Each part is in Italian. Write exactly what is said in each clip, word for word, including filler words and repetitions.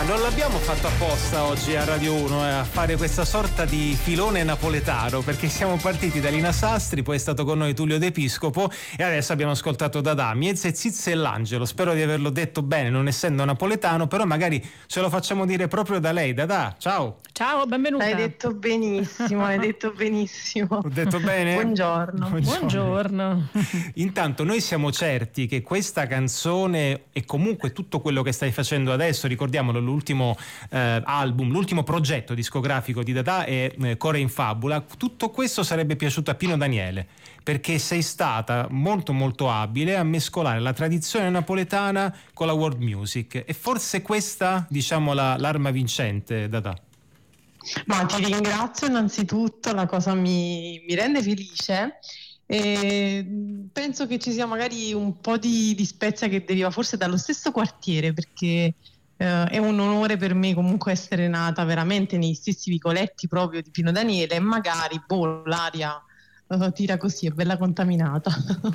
non l'abbiamo fatto apposta oggi a Radio uno eh, a fare questa sorta di filone napoletano, perché siamo partiti da Lina Sastri, poi è stato con noi Tullio De Piscopo e adesso abbiamo ascoltato Dada, Miez e Ziz e l'Angelo. Spero di averlo detto bene, non essendo napoletano, però magari ce lo facciamo dire proprio da lei. Dada, ciao. Ciao, benvenuta. L'hai detto benissimo, l'hai detto benissimo. Ho detto bene? Buongiorno. Buongiorno. Intanto noi siamo certi che questa canzone e comunque tutto quello che stai facendo adesso, ricordiamolo, l'ultimo eh, album, l'ultimo progetto discografico di Dada è eh, Core in Fabula, tutto questo sarebbe piaciuto a Pino Daniele, perché sei stata molto molto abile a mescolare la tradizione napoletana con la world music, e forse questa, diciamo, la, l'arma vincente, Dada. Ma ti ringrazio innanzitutto, la cosa mi, mi rende felice e penso che ci sia magari un po' di, di Spezia che deriva forse dallo stesso quartiere, perché eh, è un onore per me comunque essere nata veramente negli stessi vicoletti proprio di Pino Daniele, e magari boh, l'aria uh, tira così, è bella contaminata.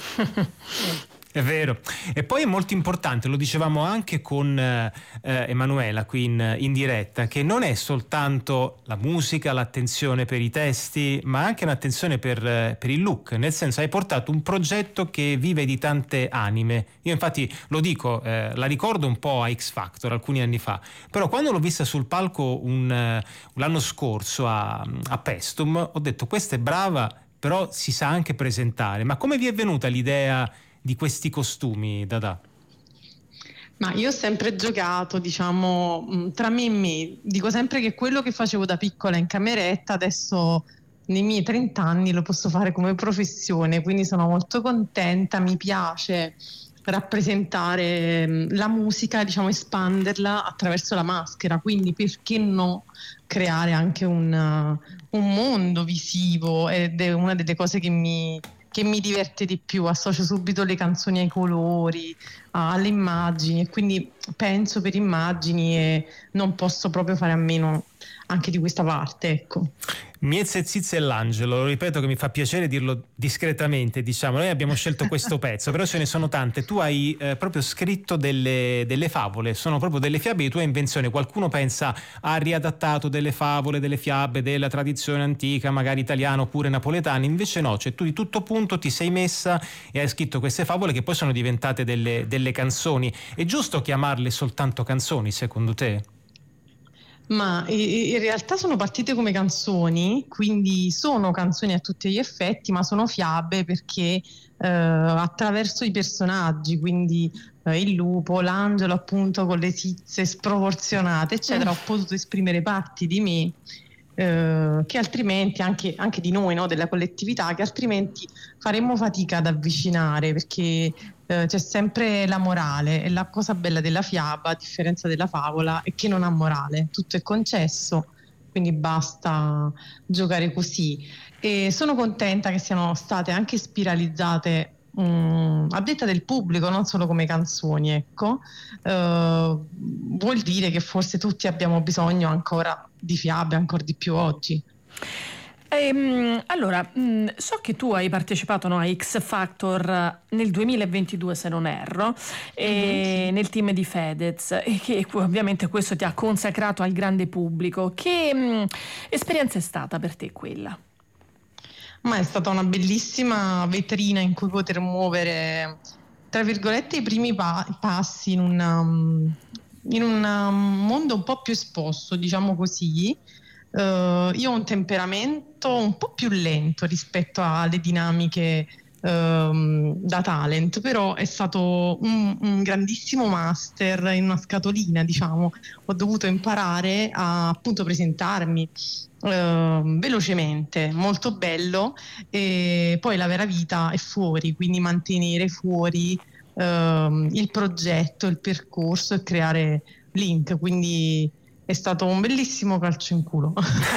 È vero, e poi è molto importante, lo dicevamo anche con eh, Emanuela qui in, in diretta, che non è soltanto la musica, l'attenzione per i testi, ma anche un'attenzione per, eh, per il look, nel senso hai portato un progetto che vive di tante anime. Io infatti lo dico, eh, la ricordo un po' a X Factor alcuni anni fa, però quando l'ho vista sul palco un, uh, l'anno scorso a, a Pestum ho detto questa è brava, però si sa anche presentare. Ma come vi è venuta l'idea di questi costumi, Dada? Ma io ho sempre giocato, diciamo, tra me e me. Dico sempre che quello che facevo da piccola in cameretta, adesso nei miei trenta anni lo posso fare come professione, quindi sono molto contenta, mi piace rappresentare la musica, diciamo, espanderla attraverso la maschera, quindi perché no creare anche un, un mondo visivo, ed è una delle cose che mi che mi diverte di più. Associo subito le canzoni ai colori, alle immagini, e quindi penso per immagini e non posso proprio fare a meno anche di questa parte, ecco. Miez e Ziz e l'Angelo, lo ripeto che mi fa piacere dirlo discretamente, diciamo, noi abbiamo scelto questo pezzo, però ce ne sono tante. Tu hai eh, proprio scritto delle, delle favole, sono proprio delle fiabe di tua invenzione. Qualcuno pensa ha riadattato delle favole, delle fiabe della tradizione antica, magari italiana oppure napoletana, invece no, cioè tu di tutto punto ti sei messa e hai scritto queste favole che poi sono diventate delle, delle canzoni. È giusto chiamarle soltanto canzoni, secondo te? Ma in realtà sono partite come canzoni, quindi sono canzoni a tutti gli effetti, ma sono fiabe perché eh, attraverso i personaggi, quindi eh, il lupo, l'angelo appunto con le tizze sproporzionate, eccetera, ho potuto esprimere parti di me eh, che altrimenti, anche, anche di noi, no, della collettività, che altrimenti faremmo fatica ad avvicinare, perché Uh, c'è sempre la morale, e la cosa bella della fiaba, a differenza della favola, è che non ha morale, tutto è concesso, quindi basta giocare così. E sono contenta che siano state anche spiralizzate um, a detta del pubblico, non solo come canzoni, ecco. Uh, vuol dire che forse tutti abbiamo bisogno ancora di fiabe, ancora di più oggi. Ehm, allora, mh, so che tu hai partecipato, no, a X Factor nel duemilaventidue, se non erro, e mm-hmm. nel team di Fedez, e che ovviamente questo ti ha consacrato al grande pubblico. Che mh, esperienza è stata per te quella? Ma è stata una bellissima vetrina in cui poter muovere, tra virgolette, i primi pa- passi in, una, in un mondo un po' più esposto, diciamo così. Uh, io ho un temperamento un po' più lento rispetto alle dinamiche um, da talent, però è stato un, un grandissimo master in una scatolina, diciamo. Ho dovuto imparare a appunto presentarmi uh, velocemente, molto bello, e poi la vera vita è fuori, quindi mantenere fuori uh, il progetto, il percorso e creare link, quindi è stato un bellissimo calcio in culo.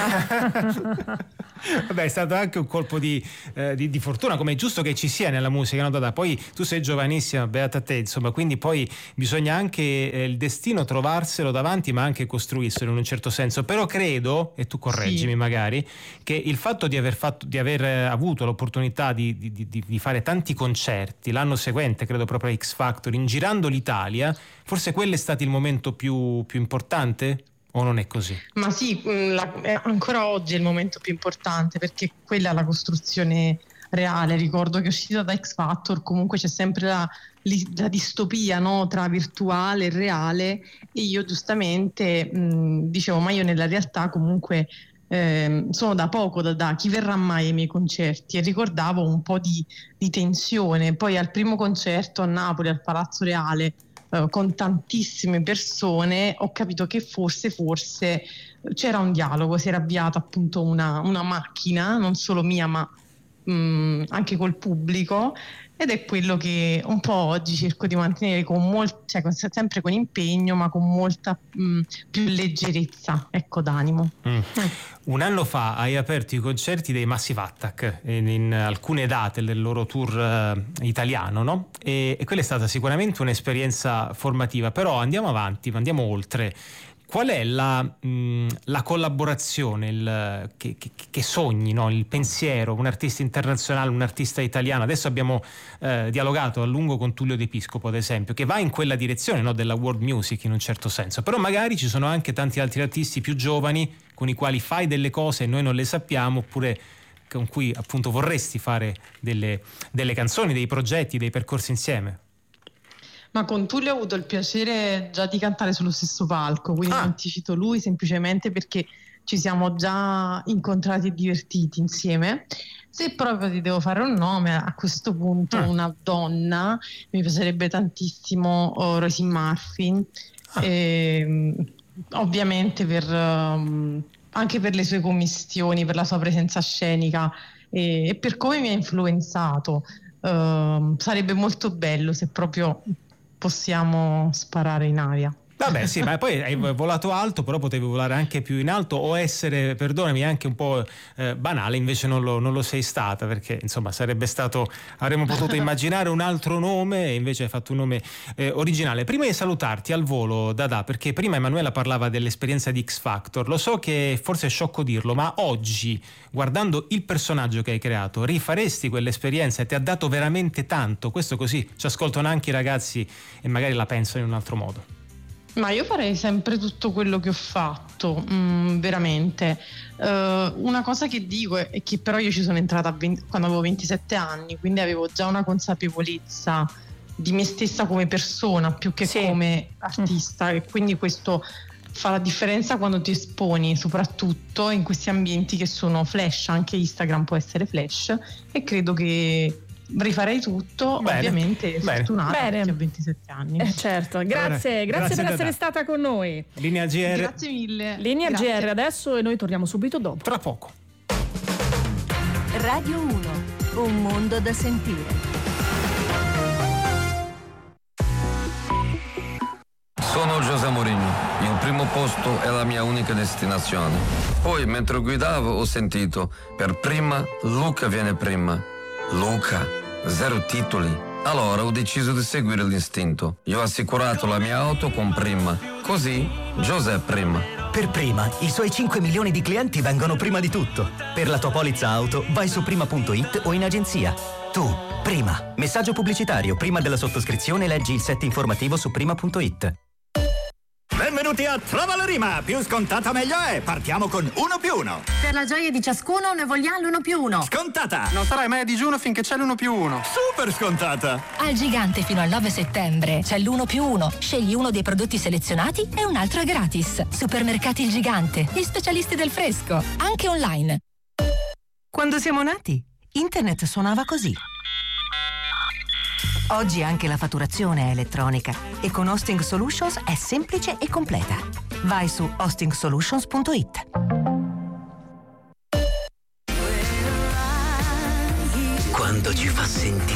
Vabbè, è stato anche un colpo di, eh, di, di fortuna, come è giusto che ci sia nella musica, no, Dada? Poi tu sei giovanissima, beata te, insomma, quindi poi bisogna anche eh, il destino trovarselo davanti, ma anche costruirselo in un certo senso. Però credo, e tu correggimi sì, magari, che il fatto di aver fatto, di aver avuto l'opportunità di, di, di, di fare tanti concerti l'anno seguente, credo proprio a X Factor, in girando l'Italia, forse quello è stato il momento più, più importante? O non è così? Ma sì, la, ancora oggi è il momento più importante, perché quella è la costruzione reale. Ricordo che uscita da X Factor comunque c'è sempre la, la distopia, no? Tra virtuale e reale, e io giustamente mh, dicevo, ma io nella realtà comunque eh, sono da poco da, da chi verrà mai ai miei concerti, e ricordavo un po' di, di tensione. Poi al primo concerto a Napoli al Palazzo Reale, con tantissime persone, ho capito che forse forse c'era un dialogo, si era avviata appunto una, una macchina, non solo mia ma mh, anche col pubblico, ed è quello che un po' oggi cerco di mantenere con molto, cioè sempre con impegno, ma con molta mh, più leggerezza, ecco, d'animo. Mm. Un anno fa hai aperto i concerti dei Massive Attack in, in alcune date del loro tour uh, italiano, no? E, e quella è stata sicuramente un'esperienza formativa, però andiamo avanti, andiamo oltre. Qual è la, mh, la collaborazione, il, che, che, che sogni, no? Il pensiero, un artista internazionale, un artista italiano? Adesso abbiamo eh, dialogato a lungo con Tullio De Piscopo, ad esempio, che va in quella direzione, no? Della world music in un certo senso, però magari ci sono anche tanti altri artisti più giovani con i quali fai delle cose e noi non le sappiamo, oppure con cui appunto vorresti fare delle, delle canzoni, dei progetti, dei percorsi insieme. Ma con Tullio ho avuto il piacere già di cantare sullo stesso palco, quindi ah. non ti cito lui semplicemente perché ci siamo già incontrati e divertiti insieme. Se proprio ti devo fare un nome, a questo punto ah. una donna, mi piacerebbe tantissimo oh, Roisin Murphy, ah. e, ovviamente per, um, anche per le sue commissioni, per la sua presenza scenica e, e per come mi ha influenzato. Uh, sarebbe molto bello se proprio possiamo sparare in aria. Vabbè sì, ma poi hai volato alto, però potevi volare anche più in alto o essere, perdonami, anche un po' eh, banale, invece non lo, non lo sei stata, perché insomma sarebbe stato, avremmo potuto immaginare un altro nome e invece hai fatto un nome eh, originale. Prima di salutarti al volo, Dada, perché prima Emanuela parlava dell'esperienza di X Factor, lo so che forse è sciocco dirlo, ma oggi, guardando il personaggio che hai creato, rifaresti quell'esperienza e ti ha dato veramente tanto? Questo così ci ascoltano anche i ragazzi e magari la pensano in un altro modo. Ma io farei sempre tutto quello che ho fatto, mm, veramente. Uh, una cosa che dico è, è che però io ci sono entrata a venti, quando avevo ventisette anni, quindi avevo già una consapevolezza di me stessa come persona più che sì. come artista, mm. e quindi questo fa la differenza quando ti esponi, soprattutto in questi ambienti che sono flash, anche Instagram può essere flash, e credo che rifarei tutto. Bene. Ovviamente fortunata perché ho ventisette anni. Eh, certo, grazie, grazie, grazie per essere stata con noi. Linea G R. Grazie mille. Linea grazie. G R adesso e noi torniamo subito dopo. Tra poco. Radio uno, un mondo da sentire. Sono José Mourinho, il primo posto è la mia unica destinazione. Poi mentre guidavo ho sentito, per prima Luca viene prima. Luca, zero titoli. Allora ho deciso di seguire l'istinto. Io ho assicurato la mia auto con Prima. Così José prima. Per Prima, i suoi cinque milioni di clienti vengono prima di tutto. Per la tua polizza auto vai su prima punto it o in agenzia. Tu, Prima. Messaggio pubblicitario. Prima della sottoscrizione leggi il set informativo su prima punto it. Benvenuti a Trova la Rima, più scontata meglio è, partiamo con uno più uno. Per la gioia di ciascuno ne vogliamo l'uno più uno. Scontata! Non sarai mai a digiuno finché c'è l'uno più uno. Super scontata! Al Gigante fino al nove settembre c'è l'uno più uno. Scegli uno dei prodotti selezionati e un altro è gratis. Supermercati Il Gigante, gli specialisti del fresco, anche online. Quando siamo nati, internet suonava così. Oggi anche la fatturazione è elettronica e con Hosting Solutions è semplice e completa. Vai su hosting solutions punto it. Quando ci fa sentire